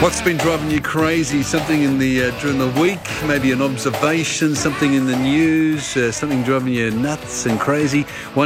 What's been driving you crazy? Something in the during the week, maybe an observation, something in the news, something driving you nuts and crazy.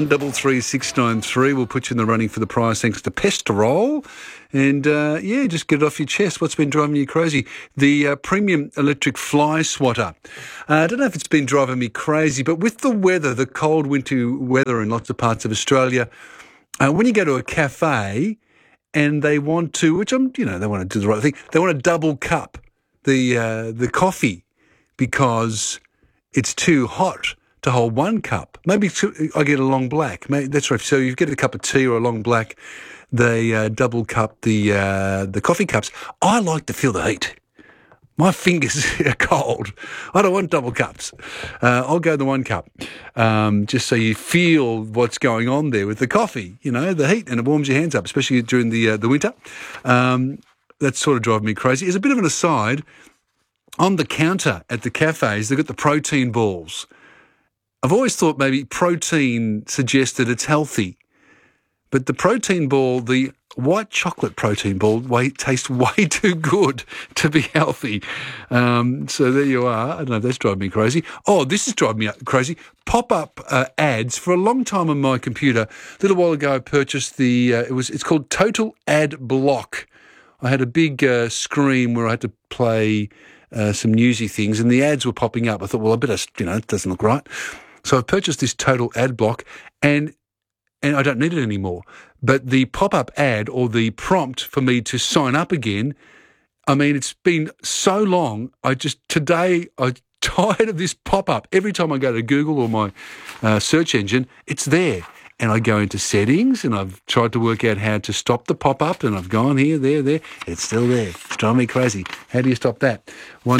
133693 will put you in the running for the prize thanks to Pesterol. And, just get it off your chest. What's been driving you crazy? The premium electric fly swatter. I don't know if it's been driving me crazy, but with the weather, the cold winter weather in lots of parts of Australia, when you go to a cafe and they want to, they want to do the right thing, they want to double cup the coffee because it's too hot to hold one cup. Maybe I get a long black. Maybe, that's right. So you get a cup of tea or a long black. They double cup the coffee cups. I like to feel the heat. My fingers are cold. I don't want double cups. I'll go the one cup, just so you feel what's going on there with the coffee, the heat, and it warms your hands up, especially during the winter. That's sort of driving me crazy. As a bit of an aside, on the counter at the cafes, they've got the protein balls. I've always thought maybe protein suggested it's healthy. But the protein ball, the white chocolate protein ball, tastes way too good to be healthy. So there you are. I don't know if that's driving me crazy. Oh, this is driving me crazy. Pop-up ads. For a long time on my computer, a little while ago I purchased it's called Total Ad Block. I had a big screen where I had to play some newsy things and the ads were popping up. I thought, well, I better, it doesn't look right. So I purchased this Total Ad Block and I don't need it anymore. But the pop-up ad or the prompt for me to sign up again, it's been so long. Today I'm tired of this pop-up. Every time I go to Google or my search engine, it's there. And I go into settings and I've tried to work out how to stop the pop-up and I've gone here, there. It's still there. It's driving me crazy. How do you stop that?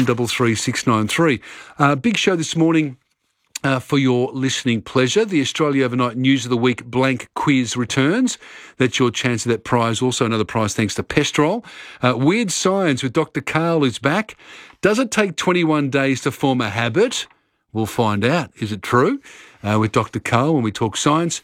133693. Big show this morning. For your listening pleasure, the Australia Overnight News of the Week blank quiz returns. That's your chance of that prize. Also another prize thanks to Pesterol. Weird Science with Dr. Karl who's back. Does it take 21 days to form a habit? We'll find out. Is it true? With Dr. Karl when we talk science.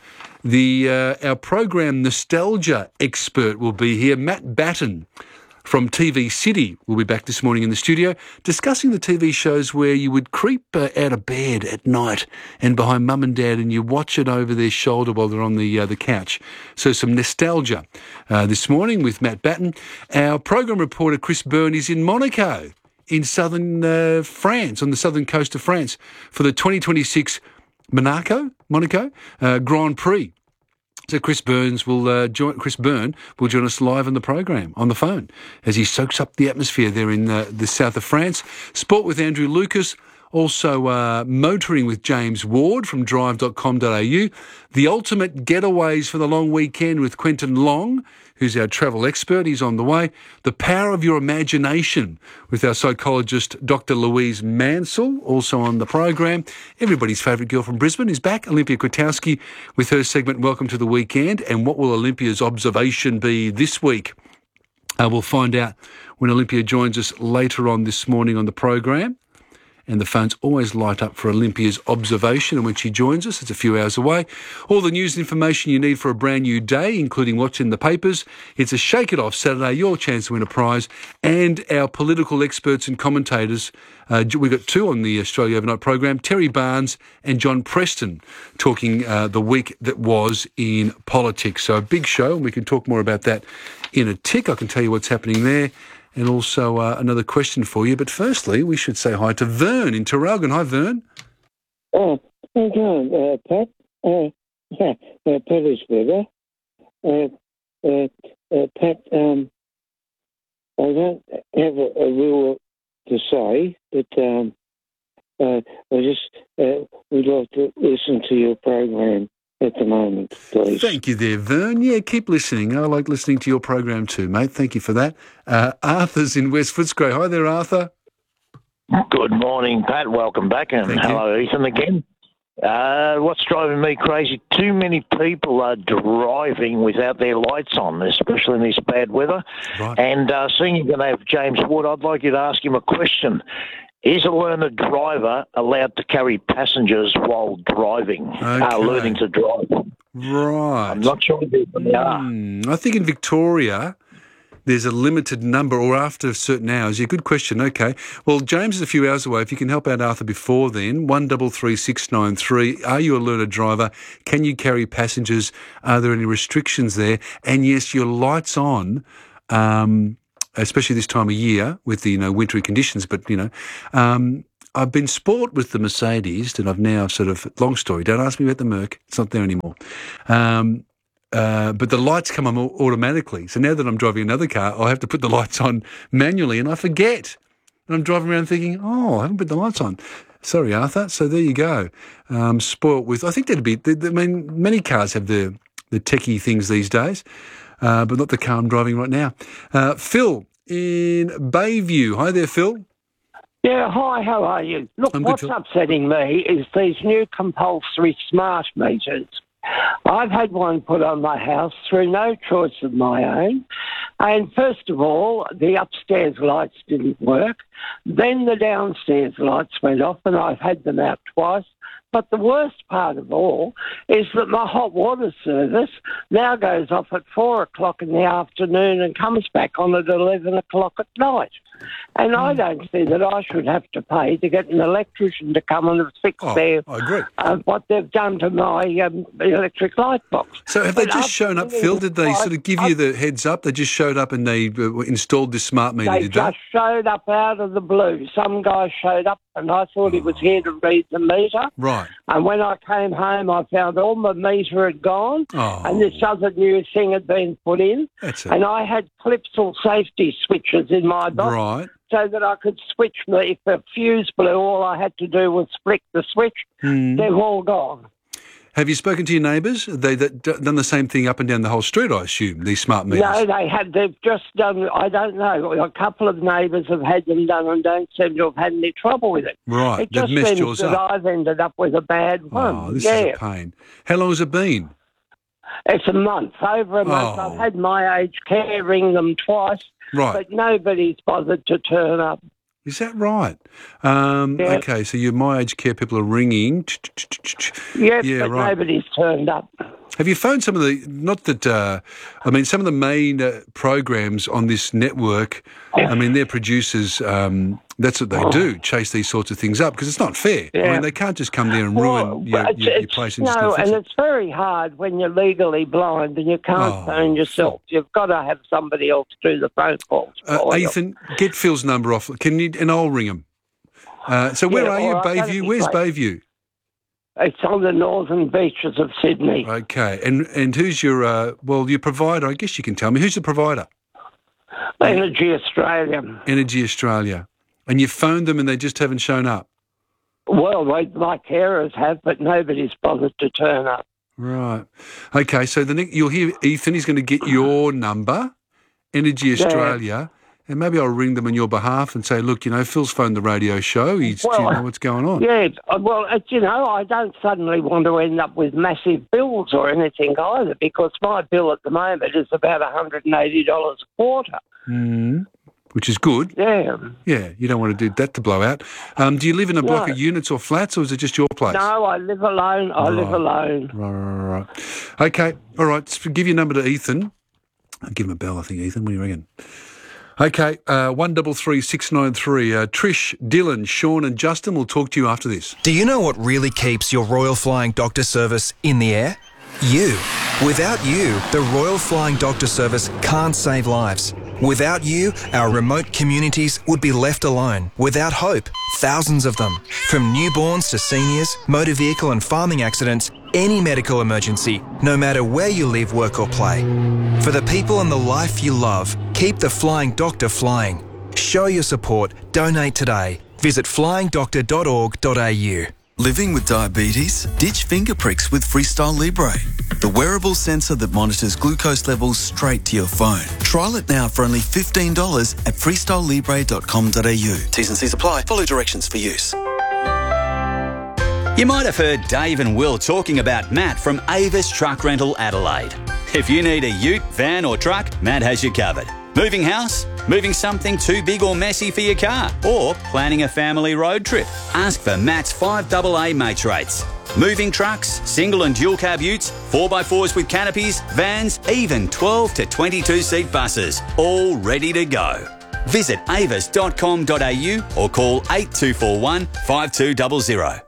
Our program Nostalgia expert will be here. Matt Batten from TV City will be back this morning in the studio discussing the TV shows where you would creep out of bed at night and behind mum and dad and you watch it over their shoulder while they're on the couch. So some nostalgia this morning with Matt Batten. Our program reporter Chris Byrne is in Monaco in southern France, on the southern coast of France for the 2026 Monaco Grand Prix. So Chris Byrne will join us live on the program, on the phone, as he soaks up the atmosphere there in the south of France. Sport with Andrew Lucas, also motoring with James Ward from drive.com.au. The ultimate getaways for the long weekend with Quentin Long, who's our travel expert. He's on the way. The power of your imagination with our psychologist, Dr. Louise Mansell, also on the program. Everybody's favourite girl from Brisbane is back, Olympia Kwiatkowski, with her segment Welcome to the Weekend. And what will Olympia's observation be this week? We'll find out when Olympia joins us later on this morning on the program. And the phones always light up for Olympia's observation. And when she joins us, it's a few hours away. All the news and information you need for a brand new day, including what's in the papers. It's a Shake It Off Saturday, your chance to win a prize. And our political experts and commentators, we've got two on the Australia Overnight program, Terry Barnes and John Preston, talking the week that was in politics. So a big show, and we can talk more about that in a tick. I can tell you what's happening there. And also another question for you. But firstly, we should say hi to Vern in Traralgon. Hi, Vern. Oh, how's it going, Pat? Pat is better. Pat, I don't have a real to say, but I just would like to listen to your program at the moment, please. Thank you there, Vern. Yeah, keep listening. I like listening to your program too, mate. Thank you for that. Arthur's in West Footscray. Hi there, Arthur. Good morning, Pat. Welcome back. And hello, Ethan, again. What's driving me crazy, too many people are driving without their lights on, especially in this bad weather. Right. And seeing you're going to have James Wood, I'd like you to ask him a question. Is a learner driver allowed to carry passengers while driving, learning to drive? Right. I'm not sure if they are. I think in Victoria, there's a limited number or after certain hours? Yeah, good question. Okay. Well, James is a few hours away. If you can help out Arthur before then, 133693. Are you a learner driver? Can you carry passengers? Are there any restrictions there? And yes, your light's on, especially this time of year with the, wintry conditions, but, I've been sport with the Mercedes, and I've now long story, don't ask me about the Merc, it's not there anymore. But the lights come on automatically. So now that I'm driving another car, I have to put the lights on manually, and I forget. And I'm driving around thinking, I haven't put the lights on. Sorry, Arthur. So there you go. Spoilt with, I think that'd be, many cars have the techie things these days, but not the car I'm driving right now. Phil in Bayview. Hi there, Phil. Yeah, hi, how are you? Look, what's upsetting me is these new compulsory smart meters. I've had one put on my house through no choice of my own. And first of all, the upstairs lights didn't work. Then the downstairs lights went off, and I've had them out twice. But the worst part of all is that my hot water service now goes off at 4 o'clock in the afternoon and comes back on at 11 o'clock at night. And I don't see that I should have to pay to get an electrician to come and fix what they've done to my electric light box. So have they just shown up, Phil? Did they give you the heads up? They just showed up and they installed this smart meter, did they? They just showed up out of the blue. Some guy showed up and I thought he was here to read the meter. Right. And when I came home, I found all my meter had gone and this other new thing had been put in. And I had Clipsal safety switches in my box. Right. So that I could switch if the fuse blew, all I had to do was flick the switch. They've all gone. Have you spoken to your neighbours? They've done the same thing up and down the whole street, I assume, these smart meters? No, they've just done, I don't know, a couple of neighbours have had them done and don't seem to have had any trouble with it. Right, it just seems that I've ended up with a bad one. Oh, this is a pain. How long has it been? It's a month, over a month. I've had my aged care ring them twice. Right. But nobody's bothered to turn up. Is that right? Okay, so your My Aged Care people are ringing. Yes, but nobody's turned up. Have you phoned some of the, some of the main programs on this network, their producers, that's what they do, chase these sorts of things up, because it's not fair. Yeah. They can't just come there and ruin your place. And it's very hard when you're legally blind and you can't phone yourself. You've got to have somebody else do the phone calls. Ethan, get Phil's number off. And I'll ring him. So where are you, Bayview? Where's Bayview? It's on the northern beaches of Sydney. Okay. And who's your provider? I guess you can tell me. Who's the provider? Energy Australia. Energy Australia. And you phoned them and they just haven't shown up? Well, my carers have, but nobody's bothered to turn up. Right. Okay, so you'll hear Ethan. He's going to get your number, Energy Australia, and maybe I'll ring them on your behalf and say, look, Phil's phoned the radio show. Do you know what's going on? Yeah, I don't suddenly want to end up with massive bills or anything either, because my bill at the moment is about $180 a quarter. Which is good. Yeah. Yeah, you don't want to do that to blow out. Do you live in a block of units or flats, or is it just your place? No, I live alone. Right. Okay, all right. So give your number to Ethan. I'll give him a bell, I think, Ethan. What do you reckon? Okay, 133693. Trish, Dylan, Sean and Justin will talk to you after this. Do you know what really keeps your Royal Flying Doctor Service in the air? You. Without you, the Royal Flying Doctor Service can't save lives. Without you, our remote communities would be left alone, without hope. Thousands of them. From newborns to seniors, motor vehicle and farming accidents, any medical emergency, no matter where you live, work or play. For the people and the life you love, keep the Flying Doctor flying. Show your support. Donate today. Visit flyingdoctor.org.au. Living with diabetes? Ditch finger pricks with Freestyle Libre, the wearable sensor that monitors glucose levels straight to your phone. Trial it now for only $15 at freestylelibre.com.au. T's and C's apply. Follow directions for use. You might have heard Dave and Will talking about Matt from Avis Truck Rental Adelaide. If you need a ute, van or truck, Matt has you covered. Moving house? Moving something too big or messy for your car? Or planning a family road trip? Ask for Matt's 5AA mates rates. Moving trucks, single and dual cab utes, 4x4s with canopies, vans, even 12 to 22 seat buses, all ready to go. Visit avis.com.au or call 8241 5200.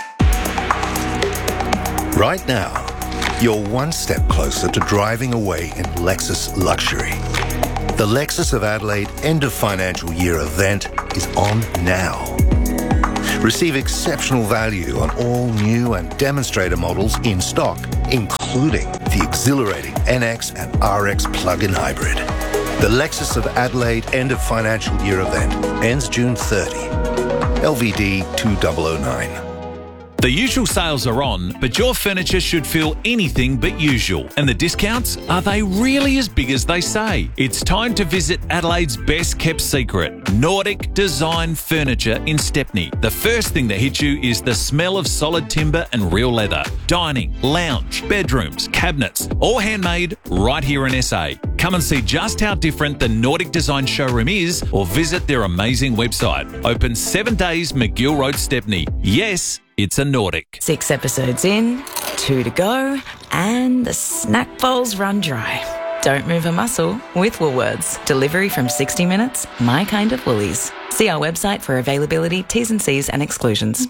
Right now, you're one step closer to driving away in Lexus luxury. The Lexus of Adelaide end of financial year event is on now. Receive exceptional value on all new and demonstrator models in stock, including the exhilarating NX and RX plug-in hybrid. The Lexus of Adelaide end of financial year event ends June 30. LVD 2009. The usual sales are on, but your furniture should feel anything but usual. And the discounts, are they really as big as they say? It's time to visit Adelaide's best kept secret, Nordic Design Furniture in Stepney. The first thing that hits you is the smell of solid timber and real leather. Dining, lounge, bedrooms, cabinets, all handmade right here in SA. Come and see just how different the Nordic Design showroom is or visit their amazing website. Open 7 days, McGill Road, Stepney. Yes, it's a Nordic. 6 episodes in, 2 to go, and the snack bowls run dry. Don't move a muscle with Woolworths. Delivery from 60 minutes, my kind of Woolies. See our website for availability, T's and C's and exclusions.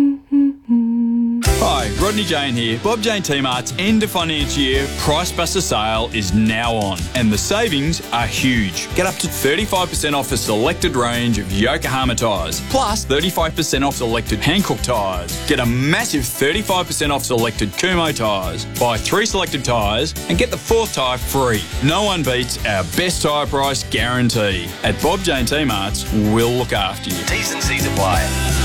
Hi, Rodney Jane here. Bob Jane T-Mart's end of financial year Price Buster sale is now on, and the savings are huge. Get up to 35% off a selected range of Yokohama tyres, plus 35% off selected Hankook tyres. Get a massive 35% off selected Kumho tyres. Buy 3 selected tyres and get the 4th tyre free. No one beats our best tyre price guarantee. At Bob Jane T-Mart's, we'll look after you. T's and C's apply.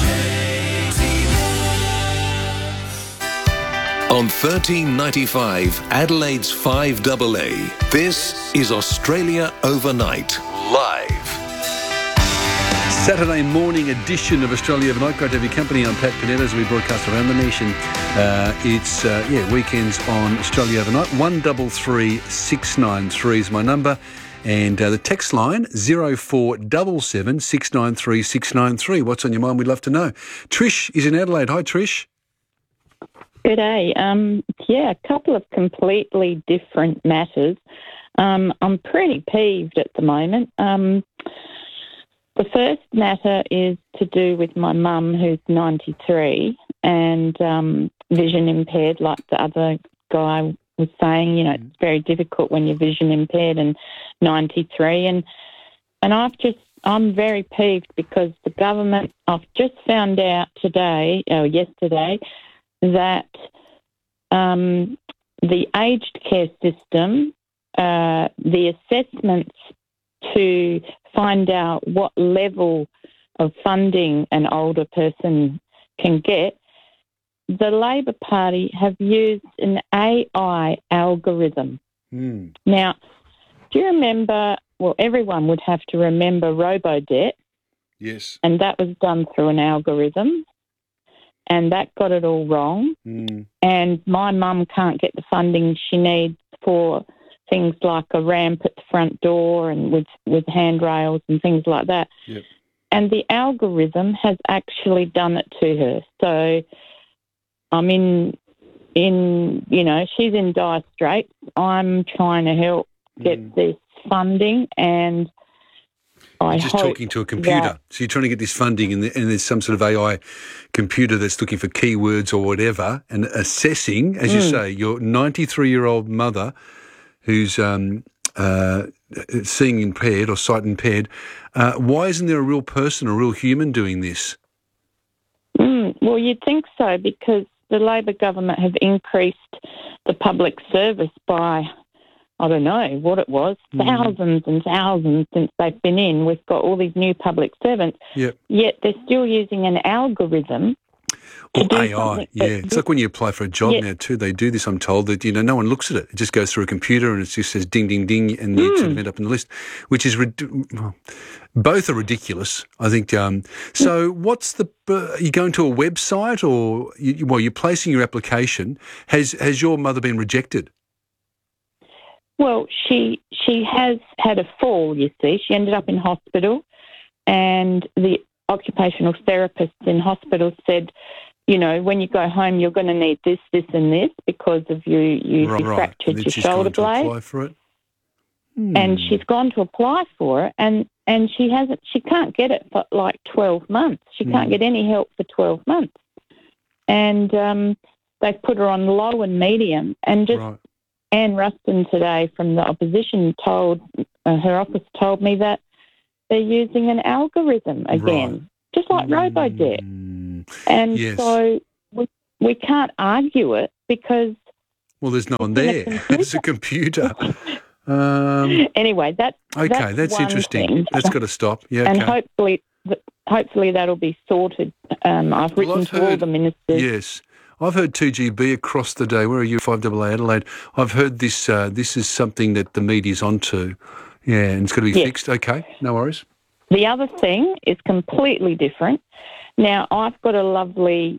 On 1395 Adelaide's 5AA, this is Australia Overnight, live. Saturday morning edition of Australia Overnight. Great to have your company. I'm Pat Panetta as we broadcast around the nation. It's weekends on Australia Overnight. 133 693 is my number. And the text line, 0477 693 693. What's on your mind? We'd love to know. Trish is in Adelaide. Hi, Trish. Good day. A couple of completely different matters. I'm pretty peeved at the moment. The first matter is to do with my mum, who's 93 and vision impaired, like the other guy was saying. You know, it's very difficult when you're vision impaired and 93. And I'm very peeved because the government, I've just found out yesterday, that the aged care system, the assessments to find out what level of funding an older person can get, the Labor Party have used an AI algorithm. Now, do you remember, well, everyone would have to remember Robodebt. Yes. And that was done through an algorithm. And that got it all wrong. And my mum can't get the funding she needs for things like a ramp at the front door and with handrails and things like that. Yep. And the algorithm has actually done it to her. So I'm she's in dire straits. I'm trying to help get this funding, and You're just talking to a computer. So you're trying to get this funding and there's some sort of AI computer that's looking for keywords or whatever and assessing, as you say, your 93-year-old mother who's seeing impaired or sight impaired. Why isn't there a real person, a real human doing this? Well, you'd think so, because the Labor government have increased the public service by, I don't know what it was, thousands and thousands since they've been in. We've got all these new public servants, yet they're still using an algorithm. Or AI, It's like when you apply for a job now too, they do this, I'm told, that, no one looks at it. It just goes through a computer and it just says ding, ding, ding, and you sort of end up in the list, which is, both are ridiculous, I think. So what's are you going to a website or, you're placing your application. Has your mother been rejected? Well, she has had a fall, you see. She ended up in hospital, and the occupational therapists in hospital said you know, when you go home, you're going to need this, this, and this because of you fractured your shoulder blade. Apply for it. And she's gone to apply for it, and she can't get it for like 12 months. She can't get any help for 12 months. And they've put her on low and medium. And just Anne Ruston today from the opposition told, her office told me that they're using an algorithm again, just like Robodebt. And so we can't argue it because... Well, there's no one there. It's a computer. Anyway, that's interesting. Thing. That's got to stop. Yeah, and hopefully that'll be sorted. I've written to all the ministers. Yes, I've heard 2GB across the day. Where are you? 5AA Adelaide. I've heard this. This is something that the media's onto. Yeah, and it's got to be fixed. Okay, no worries. The other thing is completely different. Now, I've got a lovely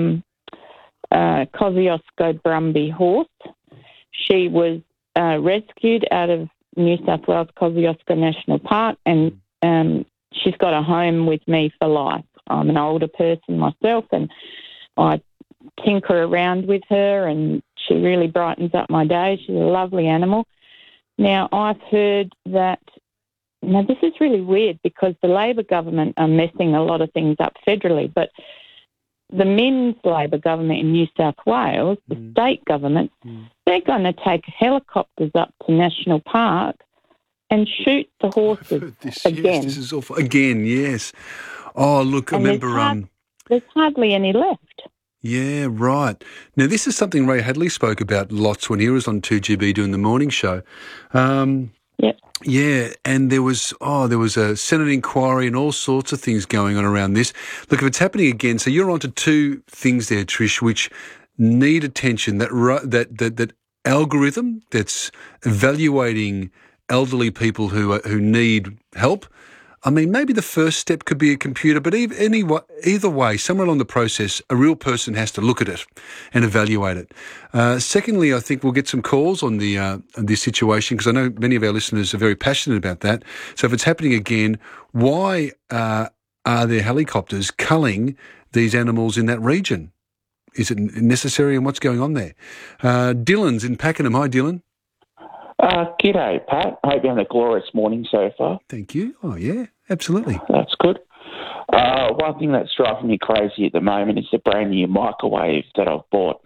Kosciuszko Brumby horse. She was rescued out of New South Wales Kosciuszko National Park, and she's got a home with me for life. I'm an older person myself, and I tinker around with her, and she really brightens up my day. She's a lovely animal. Now, I've heard that... Now, this is really weird because the Labor government are messing a lot of things up federally, but the Men's Labor government in New South Wales, the state government, they're going to take helicopters up to National Park and shoot the horses again. Yes, this is awful. Again, yes. Oh, look, I remember... There's hardly any left. Yeah, right. Now, this is something Ray Hadley spoke about lots when he was on 2GB doing the morning show. Yep. Yeah, and there was a Senate inquiry and all sorts of things going on around this. Look, if it's happening again, so you're onto two things there, Trish, which need attention. That algorithm that's evaluating elderly people who need help. I mean, maybe the first step could be a computer, but either way, somewhere along the process, a real person has to look at it and evaluate it. Secondly, I think we'll get some calls on this situation because I know many of our listeners are very passionate about that. So if it's happening again, why are there helicopters culling these animals in that region? Is it necessary, and what's going on there? Dylan's in Pakenham. Hi, Dylan. G'day, Pat. I hope you're having a glorious morning so far. Thank you. Oh, yeah, absolutely. That's good. One thing that's driving me crazy at the moment is the brand new microwave that I've bought.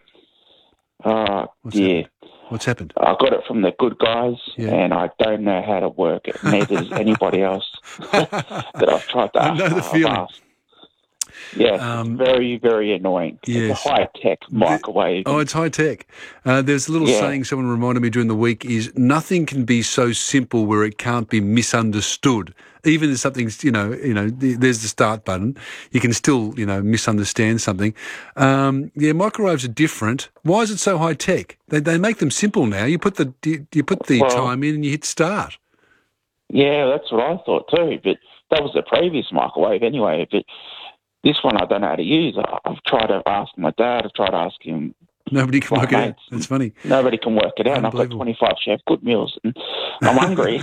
What's happened? I got it from the Good Guys, and I don't know how to work it. Neither does anybody else that I've tried to ask. I know the feeling. Yeah, very, very annoying. Yes. It's a high-tech microwave. It's high-tech. There's a little saying someone reminded me during the week is nothing can be so simple where it can't be misunderstood. Even if something's, there's the start button, you can still, misunderstand something. Microwaves are different. Why is it so high-tech? They make them simple now. You put the time in and you hit start. Yeah, that's what I thought too, but that was the previous microwave anyway. But this one I don't know how to use. I've tried to ask my dad. I've tried to ask him. Nobody can work it out. That's funny. Nobody can work it out. And I've got 25 Chef Good Meals, and I'm hungry.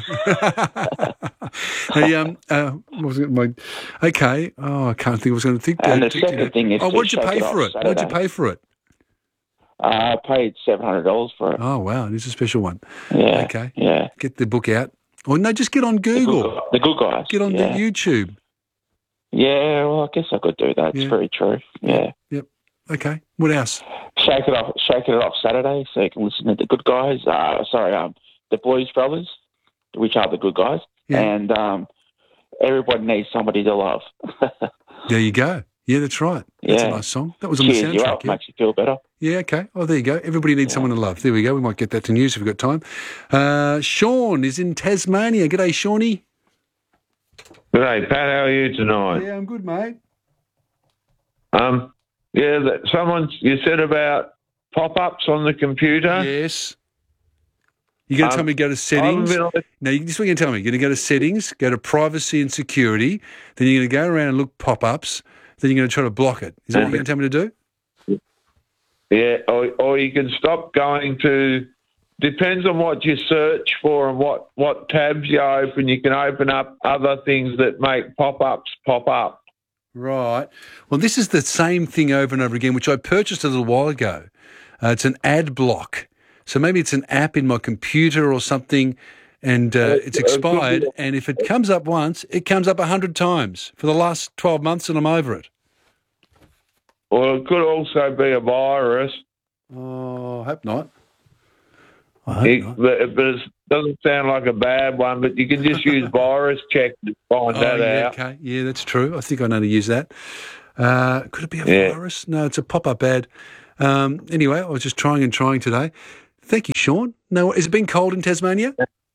Hey, what was it? Okay. Oh, I can't think. I was going to think. And the second thing is, what did you pay for it? What did you pay for it? I paid $700 for it. Oh wow, it's a special one. Yeah. Okay. Yeah. Get the book out. Or no, just get on Google. The Good Guys. Get on the YouTube. Yeah, well, I guess I could do that. It's very true. Yeah. Yep. Okay. What else? Shake it off Saturday, so you can listen to the Good Guys. The Blues Brothers, which are the Good Guys, and everybody needs somebody to love. There you go. Yeah, that's right. That's a nice song. That was on the soundtrack. You up, makes you feel better. Yeah, okay. Oh, there you go. Everybody needs someone to love. There we go. We might get that to news if we've got time. Sean is in Tasmania. G'day, Shawnee. G'day, Pat. How are you tonight? Yeah, I'm good, mate. You said about pop-ups on the computer? Yes. You're going to tell me to go to settings? No, this is what you're going to tell me. You're going to go to settings, go to privacy and security, then you're going to go around and look pop-ups, then you're going to try to block it. Is that what you're going to tell me to do? Yeah, or you can stop going to... Depends on what you search for and what tabs you open. You can open up other things that make pop-ups pop up. Right. Well, this is the same thing over and over again, which I purchased a little while ago. It's an ad block. So maybe it's an app in my computer or something, and it's expired. And if it comes up once, it comes up 100 times for the last 12 months, and I'm over it. Well, it could also be a virus. Oh, I hope not. But it doesn't sound like a bad one, but you can just use virus check to find that out. Okay. Yeah, that's true. I think I know how to use that. Could it be a virus? No, it's a pop-up ad. Anyway, I was just trying today. Thank you, Sean. No, has it been cold in Tasmania?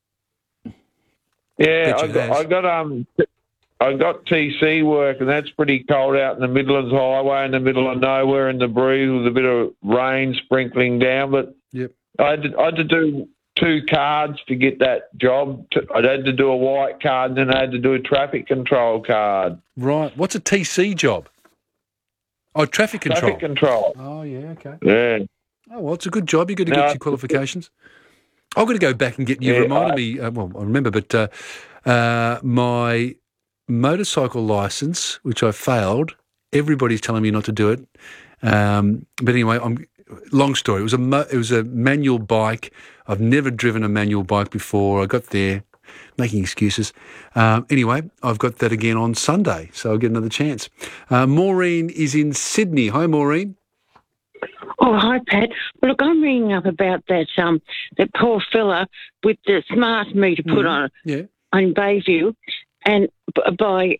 Yeah, I got TC work, and that's pretty cold out in the Midlands Highway in the middle of nowhere in the breeze with a bit of rain sprinkling down. But I had to do 2 cards to get that job. I had to do a white card, and then I had to do a traffic control card. Right. What's a TC job? Oh, traffic control. Traffic control. Oh, yeah, okay. Yeah. Oh, well, it's a good job. You've got to get your qualifications. I've got to go back and get you reminded me. Well, I remember, but my motorcycle licence, which I failed, everybody's telling me not to do it. But anyway, long story. It was a manual bike. I've never driven a manual bike before. I got there, making excuses. Anyway, I've got that again on Sunday, so I'll get another chance. Maureen is in Sydney. Hi, Maureen. Oh, hi, Pat. Well, look, I'm ringing up about that poor fella with the smart meter put on Bayview, and by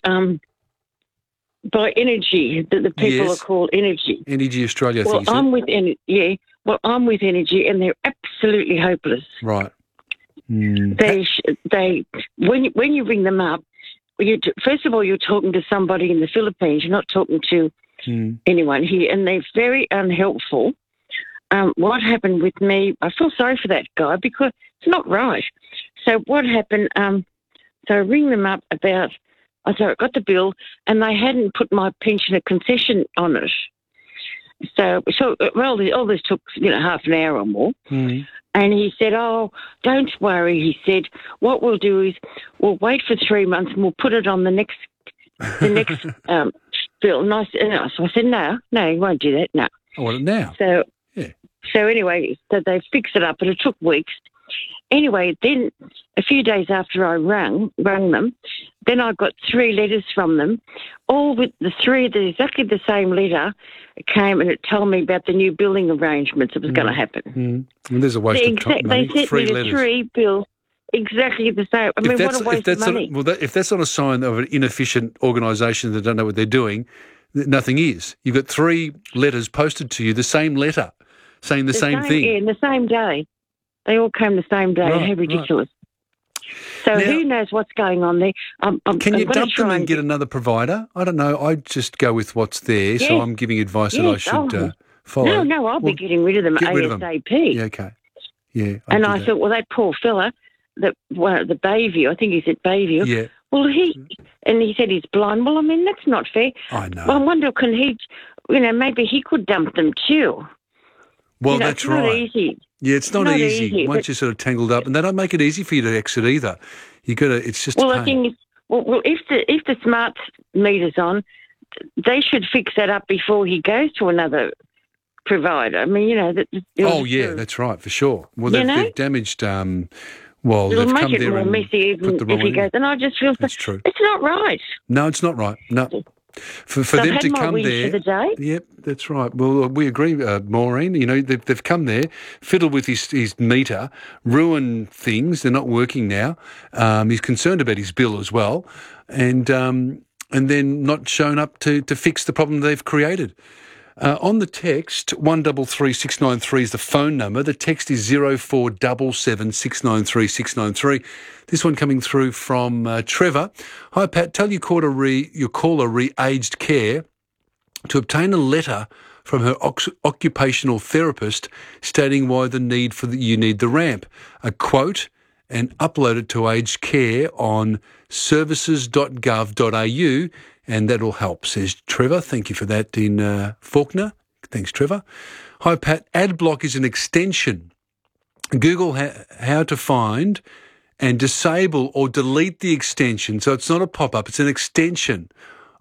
Energy, that the people are called Energy. Energy Australia, I think I'm with I'm with Energy, and they're absolutely hopeless. Right. They when you ring them up, first of all, you're talking to somebody in the Philippines. You're not talking to anyone here, and they're very unhelpful. What happened with me, I feel sorry for that guy because it's not right. So what happened, so I ring them up about, I got the bill, and they hadn't put my pensioner concession on it. So all this took, half an hour or more. And he said, oh, don't worry, he said, what we'll do is we'll wait for 3 months and we'll put it on the next bill. And so I said, no, you won't do that, no. I want it now. So anyway, they fixed it up, but it took weeks. Anyway, then a few days after I rang them, then I got 3 letters from them, all with exactly the same letter. It came and it told me about the new building arrangements that was going to happen. And there's a waste of time. They sent 3 me 3 bills exactly the same. I mean, what a waste of money. If that's not a sign of an inefficient organisation that don't know what they're doing, nothing is. You've got 3 letters posted to you, the same letter, saying the same thing. Yeah, in the same day. They all came the same day. How ridiculous. So now, who knows what's going on there? Can you dump them and get another provider? I don't know. I just go with what's there, so I'm giving advice that I should follow. No, I'll be getting rid of them ASAP. Yeah, okay. Yeah. I thought, well, that poor fella, the Bayview, I think he's at Bayview. Yeah. Well, he said he's blind. Well, I mean, that's not fair. I know. Well, I wonder, can he, maybe he could dump them too. Well, that's right. It's not easy. Yeah, it's not easy once you're sort of tangled up, and they don't make it easy for you to exit either. You got to. It's just. Well, a pain. The thing is, if the smart meter's on, they should fix that up before he goes to another provider. I mean, that's right, for sure. Well, they've damaged. They've come it there more and messy even put the if he goes. And I just feel that's true. It's not right. No, it's not right. No. For them to come there, for the day. Yep, that's right. Well, we agree, Maureen. They've come there, fiddled with his meter, ruined things. They're not working now. He's concerned about his bill as well, and then not shown up to fix the problem they've created. On the text, 133693 is the phone number. The text is 0477 693 693. This one coming through from Trevor. Hi, Pat. Tell your caller Re-Aged Care to obtain a letter from her occupational therapist stating why you need the ramp. A quote, and upload it to Aged Care on services.gov.au. And that'll help, says Trevor. Thank you for that in Faulkner. Thanks, Trevor. Hi, Pat. Adblock is an extension. Google how to find and disable or delete the extension. So it's not a pop-up. It's an extension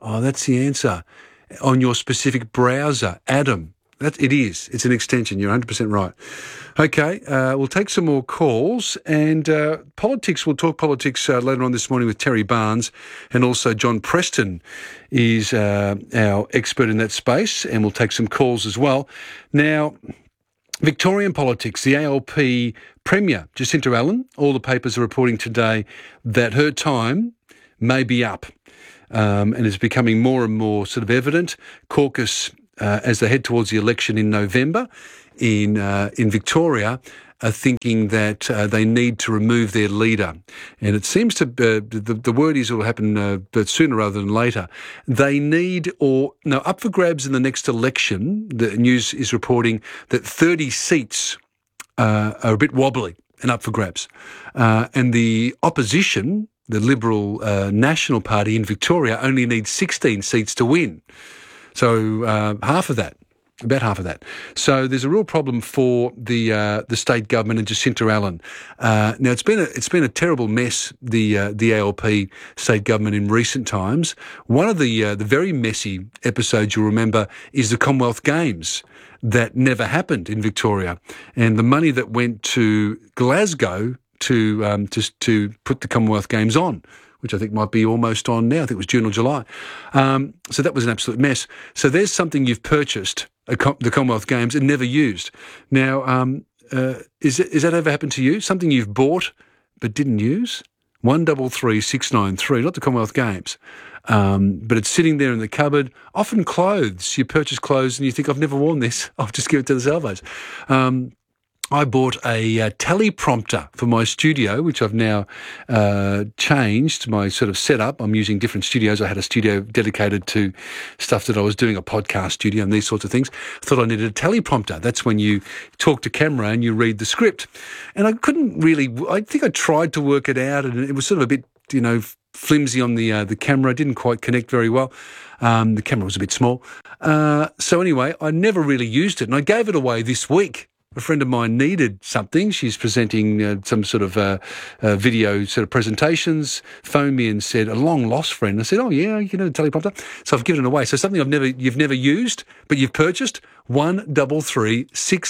Oh, that's the answer. On your specific browser, Adam. It is. It's an extension. You're 100% right. Okay, we'll take some more calls and politics. We'll talk politics later on this morning with Terry Barnes, and also John Preston is our expert in that space, and we'll take some calls as well. Now, Victorian politics, the ALP Premier, Jacinta Allen, all the papers are reporting today that her time may be up, and it's becoming more and more sort of evident. Caucus, as they head towards the election in November in Victoria, are thinking that they need to remove their leader. And it seems to, the word is it will happen but sooner rather than later. They need, up for grabs in the next election. The news is reporting that 30 seats are a bit wobbly and up for grabs. And the opposition, the Liberal National Party in Victoria, only needs 16 seats to win. So half of that. About half of that. So there's a real problem for the state government and Jacinta Allen. Now it's been a terrible mess, the ALP state government in recent times. One of the very messy episodes you'll remember is the Commonwealth Games that never happened in Victoria, and the money that went to Glasgow to put the Commonwealth Games on, which I think might be almost on now. I think it was June or July. So that was an absolute mess. So there's something you've purchased, the Commonwealth Games, and never used. Now, is that ever happened to you? Something you've bought but didn't use? 133 693, not the Commonwealth Games. But it's sitting there in the cupboard. Often clothes. You purchase clothes and you think, I've never worn this. I'll just give it to the salvos. I bought a teleprompter for my studio, which I've now changed my sort of setup. I'm using different studios. I had a studio dedicated to stuff that I was doing, a podcast studio and these sorts of things. I thought I needed a teleprompter. That's when you talk to camera and you read the script. And I couldn't really, I think I tried to work it out, and it was sort of a bit, flimsy on the camera. It didn't quite connect very well. The camera was a bit small. So anyway, I never really used it, and I gave it away this week. A friend of mine needed something. She's presenting some sort of video sort of presentations, phoned me and said, a long-lost friend. I said, oh, yeah, the teleprompter. So I've given it away. So something you've never used, but you've purchased, 133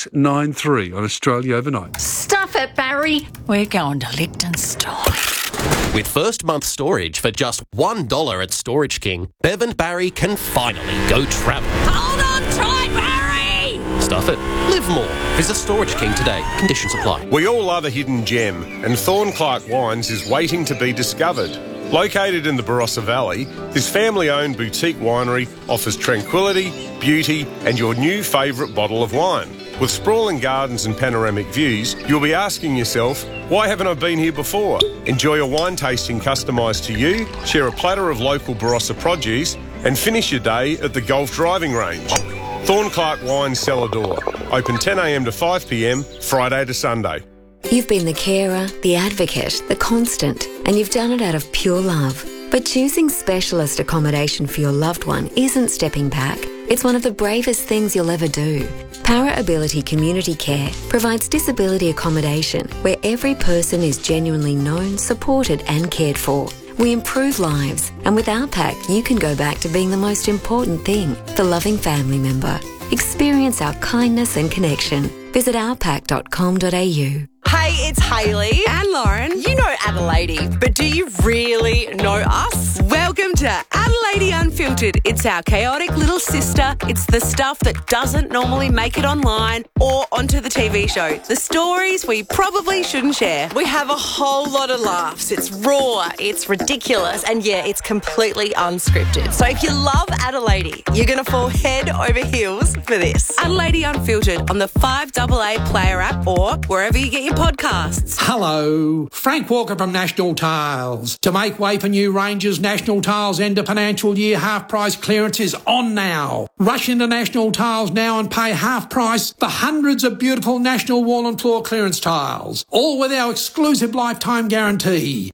693 on Australia Overnight. Stuff it, Barry. We're going to Liechtenstein. With first month storage for just $1 at Storage King, Bev and Barry can finally go travel. Hold on tight, Barry! Stuff it. Live more. Visit Storage King today. Conditions apply. We all love a hidden gem, and Thornclark Wines is waiting to be discovered. Located in the Barossa Valley, this family-owned boutique winery offers tranquility, beauty, and your new favourite bottle of wine. With sprawling gardens and panoramic views, you'll be asking yourself, why haven't I been here before? Enjoy a wine tasting customised to you, share a platter of local Barossa produce, and finish your day at the golf driving range. Thornclark Wines Cellar Door. Open 10 a.m. to 5 p.m, Friday to Sunday. You've been the carer, the advocate, the constant, and you've done it out of pure love. But choosing specialist accommodation for your loved one isn't stepping back. It's one of the bravest things you'll ever do. Para Ability Community Care provides disability accommodation where every person is genuinely known, supported and cared for. We improve lives, and with OurPack, you can go back to being the most important thing, the loving family member. Experience our kindness and connection. Visit ourpack.com.au. Hey, it's Hayley and Lauren. You know Adelaide, but do you really know us? Welcome to Adelaide Unfiltered. It's our chaotic little sister. It's the stuff that doesn't normally make it online or onto the TV show. The stories we probably shouldn't share. We have a whole lot of laughs. It's raw, it's ridiculous, and yeah, it's completely unscripted. So if you love Adelaide, you're going to fall head over heels for this. Adelaide Unfiltered on the 5AA Player app or wherever you get your podcasts. Hello, Frank Walker from National Tiles. To make way for new ranges, National Tiles end of financial year half price clearance is on now. Rush into National Tiles now and pay half price for hundreds of beautiful National wall and floor clearance tiles, all with our exclusive lifetime guarantee.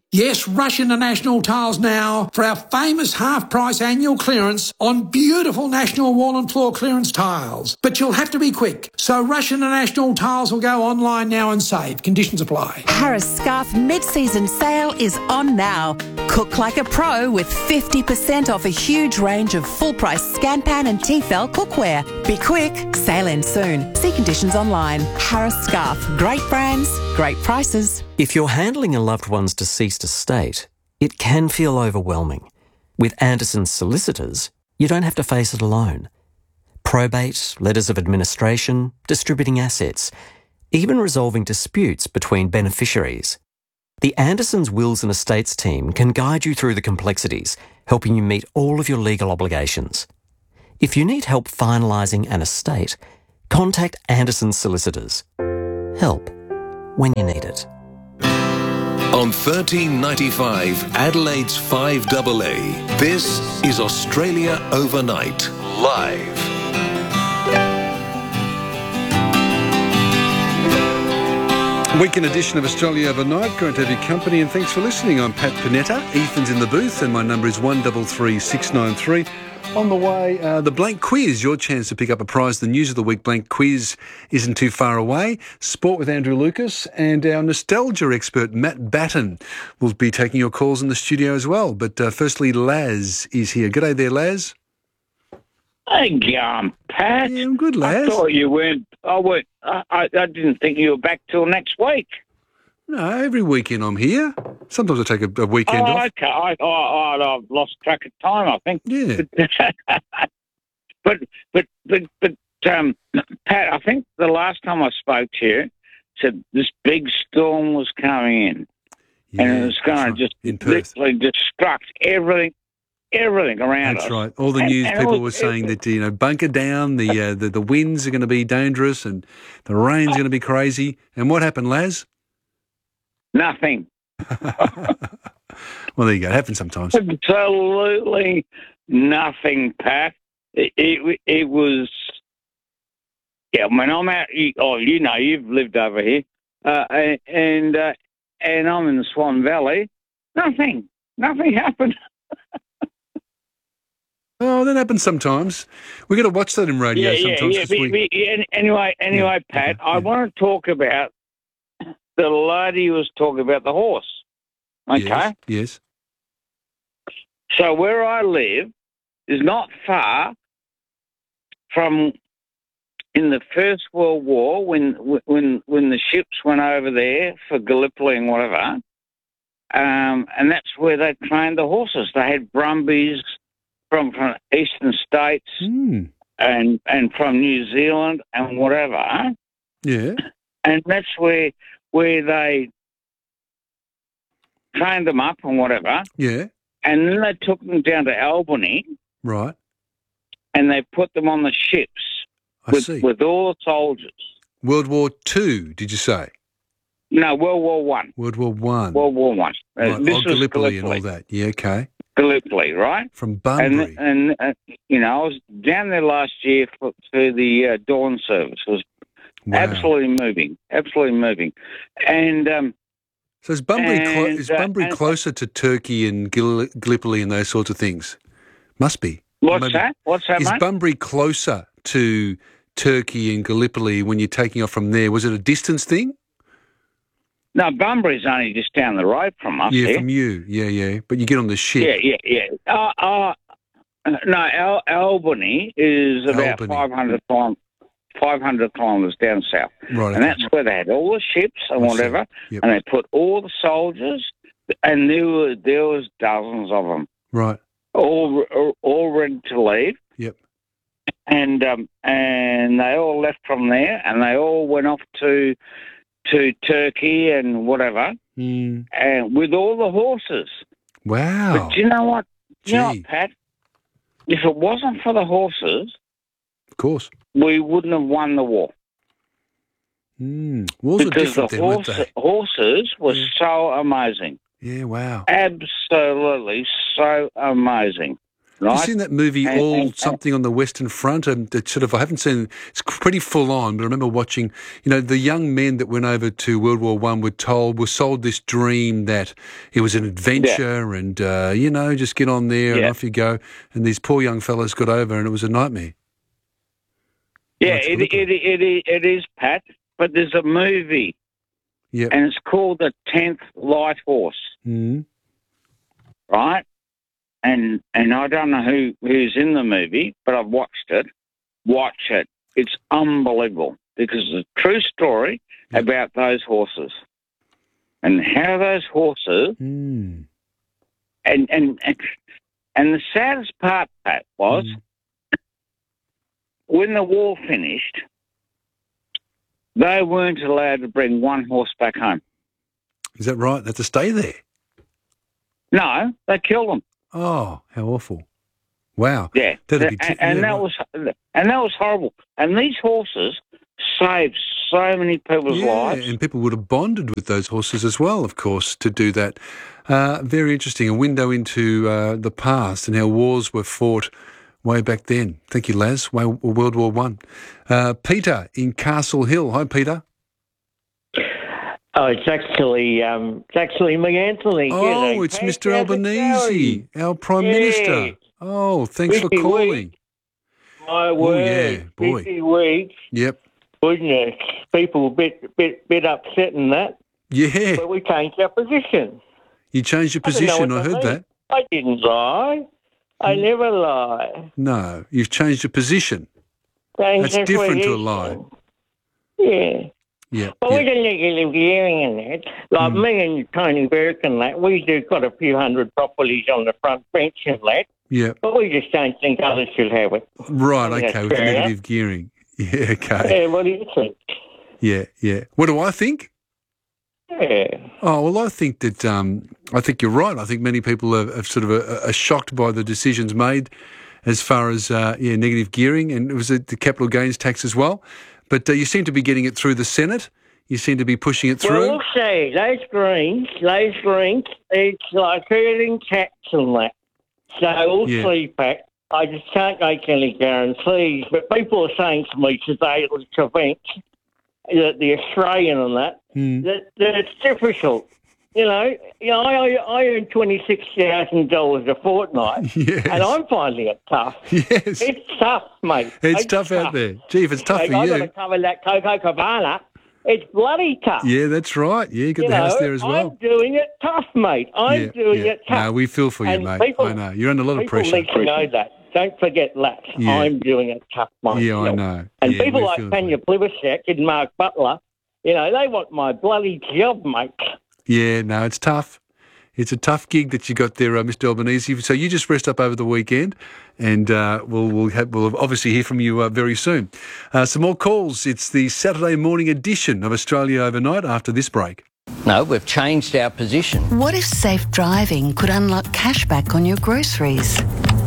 Yes, rush into National Tiles now for our famous half-price annual clearance on beautiful National Wall and Floor clearance tiles. But you'll have to be quick, so rush into National Tiles or go online now and save. Conditions apply. Harris Scarf mid-season sale is on now. Cook like a pro with 50% off a huge range of full-price Scanpan and Tefal cookware. Be quick, sale ends soon. See conditions online. Harris Scarf, great brands, great prices. If you're handling a loved one's deceased estate, it can feel overwhelming. With Anderson's solicitors, you don't have to face it alone. Probate, letters of administration, distributing assets, even resolving disputes between beneficiaries. The Anderson's Wills and Estates team can guide you through the complexities, helping you meet all of your legal obligations. If you need help finalising an estate, contact Anderson's solicitors. Help when you need it. On 1395 Adelaide's 5AA, this is Australia Overnight, live. Weekend edition of Australia Overnight. Great to have your company and thanks for listening. I'm Pat Panetta. Ethan's in the booth and my number is 133693. On the way, the blank quiz, your chance to pick up a prize. The news of the week blank quiz isn't too far away. Sport with Andrew Lucas and our nostalgia expert Matt Batten will be taking your calls in the studio as well. But firstly, Laz is here. G'day there, Laz. Hey, Pat. Yeah, I'm good, Laz. I thought you weren't. I didn't think you were back till next week. No, every weekend I'm here. Sometimes I take a weekend off. Okay. I've lost track of time, I think. Yeah. but Pat, I think the last time I spoke to you, said this big storm was coming in, and it was going to just literally destruct everything around us. That's right. All the news people were saying that, bunker down, the winds are going to be dangerous and the rain's going to be crazy. And what happened, Laz? Nothing. Well, there you go. It happens sometimes. Absolutely nothing, Pat. It was... Yeah, when I'm out... you've lived over here. And I'm in the Swan Valley. Nothing happened. Oh, that happens sometimes. We've got to watch that in radio sometimes. Anyway, Pat, I want to talk about the lady who was talking about the horse. Okay? Yes. So where I live is not far from in the First World War when the ships went over there for Gallipoli and whatever, and that's where they trained the horses. They had Brumbies from eastern states and from New Zealand and whatever. Yeah. And that's where they trained them up and whatever. Yeah. And then they took them down to Albany. Right. And they put them on the ships with all the soldiers. World War II, did you say? No, World War One. World War One. World War One. Right. This was Gallipoli and all that. Yeah, okay. Gallipoli, right? From Bunbury. And I was down there last year for the dawn service. It was absolutely moving. And so is Bunbury closer to Turkey and Gallipoli and those sorts of things? Must be. What's that, Is mate? Bunbury closer to Turkey and Gallipoli when you're taking off from there? Was it a distance thing? No, Bunbury's only just down the road from us. Yeah, from you. Yeah. But you get on the ship. Yeah. No, Albany is about 500 kilometres down south. Right. And that's where they had all the ships and whatever, and they put all the soldiers, and there was dozens of them. Right. All ready to leave. Yep. And they all left from there, and they all went off to Turkey and whatever, and with all the horses. Wow. But do you know what? You know what, Pat? If it wasn't for the horses, of course, we wouldn't have won the war. Wars because are different the horses were so amazing. Yeah, wow. Absolutely so amazing. right? Have you seen that movie, Something on the Western Front? It's sort of, I haven't seen, it's pretty full on, but I remember watching, the young men that went over to World War I were sold this dream that it was an adventure and, just get on there and off you go. And these poor young fellas got over and it was a nightmare. Yeah, it is, Pat, but there's a movie. Yeah. And it's called The 10th Light Horse. Mm. Right? And I don't know who's in the movie, but I've watched it. Watch it. It's unbelievable because it's a true story about those horses and how those horses and the saddest part, Pat, was when the war finished, they weren't allowed to bring one horse back home. Is that right? They had to stay there? No, they killed them. Oh, how awful! Wow. Yeah, and that was horrible. And these horses saved so many people's lives. And people would have bonded with those horses as well, of course, to do that. Very interesting. A window into the past and how wars were fought way back then. Thank you, Laz. World War I. Peter in Castle Hill. Hi, Peter. Oh, it's actually me, Anthony. Oh, it's Mr. Albanese, our Prime Minister. Oh, thanks for calling. Week. My word, boy. 50 weeks. Yep. Goodness, people a bit upset in that. Yeah. But we changed our position. You changed your position, I heard that. I didn't lie. I never lie. No, you've changed your position. That's different to a lie. Yeah. Yeah. But we didn't get hearing in that. Like me and Tony Burke and that, we do got a few hundred properties on the front bench and that. Yeah. But we just don't think others should have it. Right, okay, with negative gearing. Yeah, okay. Yeah, what do you think? Yeah. What do I think? Yeah. Oh, well, I think that, I think you're right. I think many people are sort of are shocked by the decisions made as far as, negative gearing, and it was the capital gains tax as well. But you seem to be getting it through the Senate. You seem to be pushing it through. Well, we'll see. Those Greens, it's like hurling cats and that. So we'll see, Pat. I just can't make any guarantees. But people are saying to me today at this event, the Australian and that it's difficult. I earn $26,000 a fortnight, and I'm finding it tough. Yes. It's tough, mate. It's tough out there. Gee, if it's tough for you. I've got to cover that Coco Cabana. It's bloody tough. Yeah, that's right. Yeah, you got the house there as well. I'm doing it tough, mate. I'm doing it tough. No, we feel for you, mate. I know. You're under a lot of pressure. People need to know that. Don't forget that. Yeah. I'm doing it tough, mate. Yeah, I know. And people like Tanya Plibersek and Mark Butler, they want my bloody job, mate. Yeah, no, it's tough. It's a tough gig that you got there, Mr. Albanese. So you just rest up over the weekend, and we'll obviously hear from you very soon. Some more calls. It's the Saturday morning edition of Australia Overnight after this break. No, we've changed our position. What if safe driving could unlock cashback on your groceries?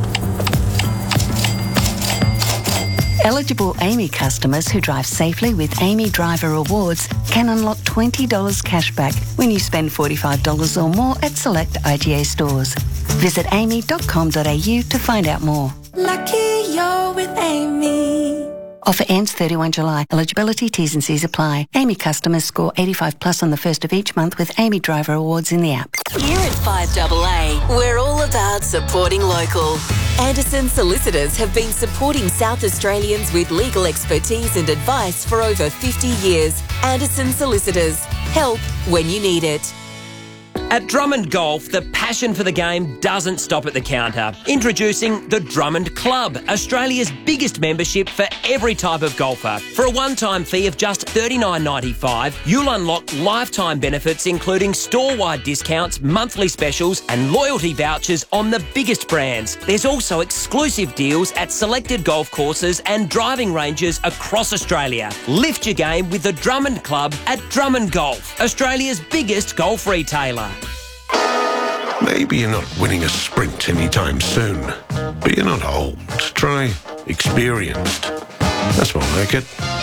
Eligible AAMI customers who drive safely with AAMI Driver Rewards can unlock $20 cashback when you spend $45 or more at select IGA stores. Visit aami.com.au to find out more. Lucky you're with AAMI. Offer ends 31 July. Eligibility, T's and C's apply. AAMI customers score 85 plus on the first of each month with AAMI Driver Awards in the app. Here at 5AA, we're all about supporting local. Anderson Solicitors have been supporting South Australians with legal expertise and advice for over 50 years. Anderson Solicitors. Help when you need it. At Drummond Golf, the passion for the game doesn't stop at the counter. Introducing the Drummond Club, Australia's biggest membership for every type of golfer. For a one-time fee of just $39.95, you'll unlock lifetime benefits including store-wide discounts, monthly specials and loyalty vouchers on the biggest brands. There's also exclusive deals at selected golf courses and driving ranges across Australia. Lift your game with the Drummond Club at Drummond Golf, Australia's biggest golf retailer. Maybe you're not winning a sprint anytime soon, but you're not old. Try experienced. That's more like it.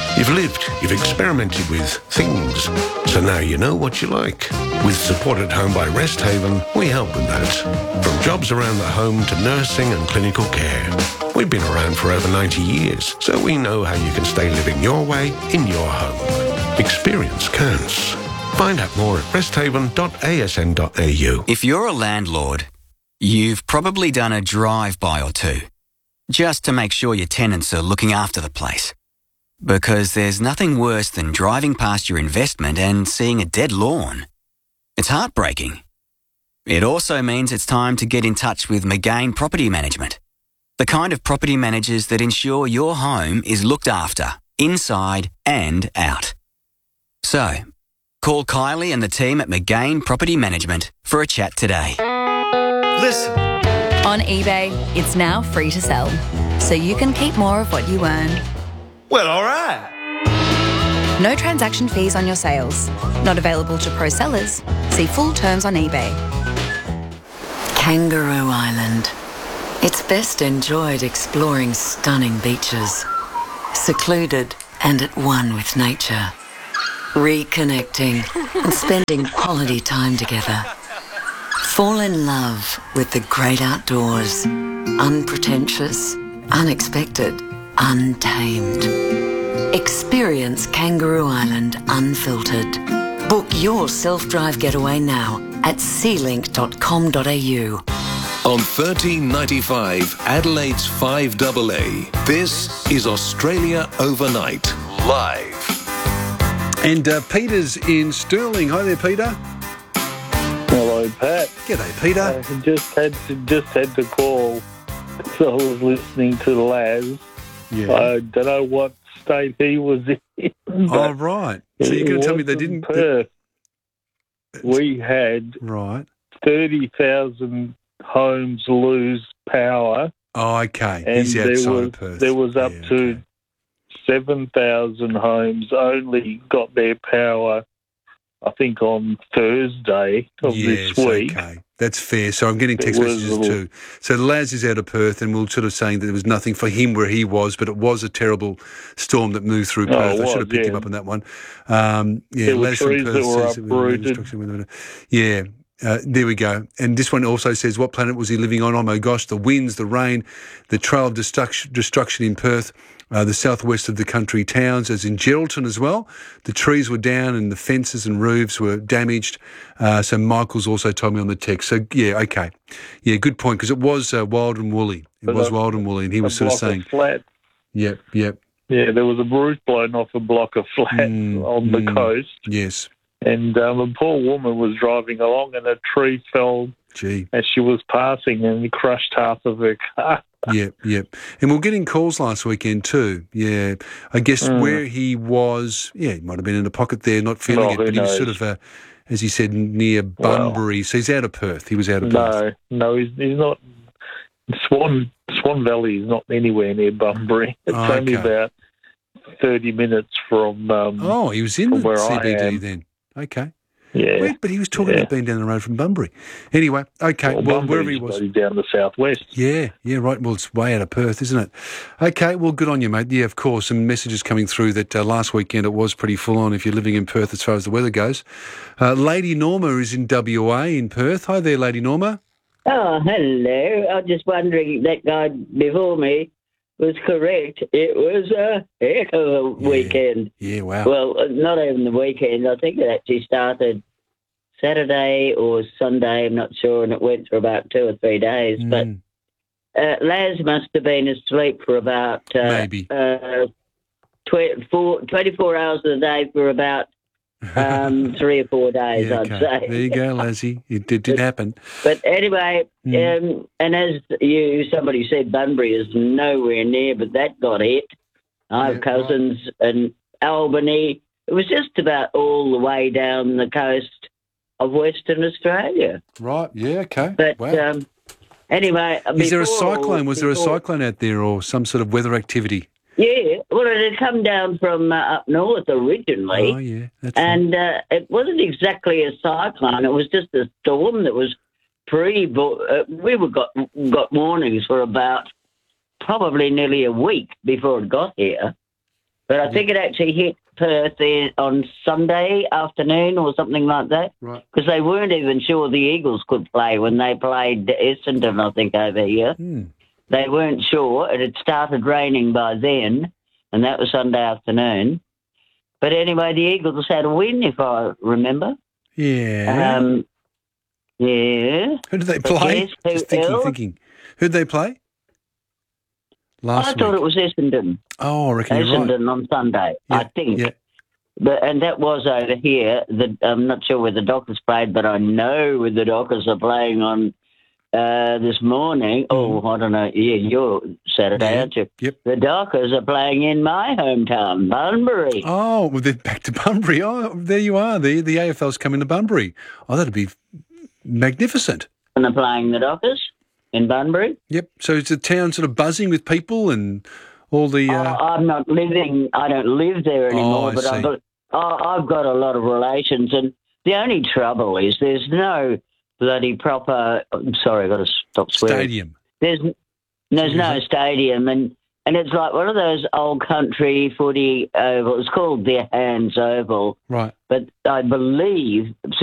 You've lived, you've experimented with things, so now you know what you like. With Support at Home by Resthaven, we help with that. From jobs around the home to nursing and clinical care. We've been around for over 90 years, so we know how you can stay living your way in your home. Experience counts. Find out more at resthaven.asn.au. If you're a landlord, you've probably done a drive-by or two, just to make sure your tenants are looking after the place. Because there's nothing worse than driving past your investment and seeing a dead lawn. It's heartbreaking. It also means it's time to get in touch with McGain Property Management, the kind of property managers that ensure your home is looked after, inside and out. So, call Kylie and the team at McGain Property Management for a chat today. Listen. On eBay, it's now free to sell, so you can keep more of what you earn. Well, all right. No transaction fees on your sales. Not available to pro sellers. See full terms on eBay. Kangaroo Island. It's best enjoyed exploring stunning beaches, secluded and at one with nature, reconnecting and spending quality time together. Fall in love with the great outdoors, unpretentious, unexpected, untamed. Experience Kangaroo Island unfiltered. Book your self-drive getaway now at sealink.com.au. On 1395 Adelaide's 5AA, this is Australia Overnight, live. And Peter's in Stirling. Hi there, Peter. Hello, Pat. G'day, Peter. I just had to call because I was listening to Laz. Yeah. I don't know what state he was in. Oh, right. So you're going to tell me they didn't... Perth. We had 30,000 homes lose power. Oh, okay. And He's outside of Perth. There was up to 7,000 homes only got their power, I think, on Thursday of this week. Okay. That's fair. So I'm getting text messages too. So Laz is out of Perth, and we're sort of saying that there was nothing for him where he was, but it was a terrible storm that moved through Perth. I should have picked him up on that one. There were Laz trees from that Perth were says uprooted. Yeah. There we go. And this one also says, what planet was he living on? Oh my gosh, the winds, the rain, the trail of destruction in Perth, the southwest of the country towns, as in Geraldton as well. The trees were down and the fences and roofs were damaged. So Michael's also told me on the text. So, yeah, okay. Yeah, good point, because it was wild and woolly. It was wild and woolly, and he was sort of saying... Flat. Yep. Yeah, there was a roof blown off a block of flats on the coast. Yes. And a poor woman was driving along and a tree fell as she was passing and crushed half of her car. Yep. And we're getting calls last weekend too. Yeah. I guess where he was, he might have been in a pocket there, not feeling it, but he was sort of, as he said, near Bunbury. So he's out of Perth. He was out of Perth. No, he's not. Swan Valley is not anywhere near Bunbury. It's only about 30 minutes from he was in the where CBD then. Okay. Yeah. But he was talking about being down the road from Bunbury. Anyway, okay. Well, wherever he was. Down the southwest. Yeah, right. Well, it's way out of Perth, isn't it? Okay, well, good on you, mate. Yeah, of course. Some messages coming through that last weekend it was pretty full on if you're living in Perth as far as the weather goes. Lady Norma is in WA in Perth. Hi there, Lady Norma. Oh, hello. I was just wondering, that guy before me was correct. It was a heck of a weekend. Yeah, wow. Well, not even the weekend. I think it actually started Saturday or Sunday, I'm not sure, and it went for about 2 or 3 days. But Laz must have been asleep for about 24 hours a day for about 3 or 4 days, I'd say. There you go, Lazzie. It did happen. But anyway, and as somebody said, Bunbury is nowhere near, but that got hit. I have cousins in Albany. It was just about all the way down the coast of Western Australia. Right, yeah, okay. But wow. Anyway... Is there a cyclone? Was there a cyclone out there or some sort of weather activity? Yeah, well, it had come down from up north originally. Oh, yeah. And it wasn't exactly a cyclone. It was just a storm that was we got warnings for about probably nearly a week before it got here. But I think it actually hit Perth there on Sunday afternoon or something like that. Right. Because they weren't even sure the Eagles could play when they played Essendon, I think, over here. They weren't sure. It had started raining by then, and that was Sunday afternoon. But anyway, the Eagles had a win, if I remember. Yeah. Yeah. Who did they play? Just thinking. Who did they play? I thought it was Essendon. Oh, I reckon you're right. Essendon on Sunday, I think. Yeah. And that was over here. I'm not sure where the Dockers played, but I know where the Dockers are playing on this morning. Oh, I don't know. Yeah, you're Saturday, aren't you? Yep. The Dockers are playing in my hometown, Bunbury. Oh, well, they're back to Bunbury. Oh, there you are. The AFL's coming to Bunbury. Oh, that'd be magnificent. And they're playing the Dockers in Bunbury. Yep. So is the town sort of buzzing with people and all the... I'm not living... I don't live there anymore, but I've got a lot of relations, and the only trouble is there's no bloody proper... I'm sorry, I've got to stop swearing. Stadium. There's no stadium, and it's like one of those old country footy ovals. It's called their Hands Oval. Right. But I believe...